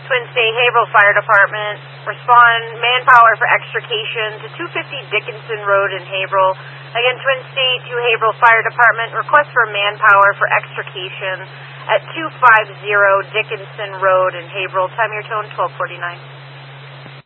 Twin State Haverhill Fire Department. Respond manpower for extrication to 250 Dickinson Road in Haverhill. Again, Twin State to Haverhill Fire Department. Request for manpower for extrication at 250 Dickinson Road in Haverhill. Time your tone, 12:49.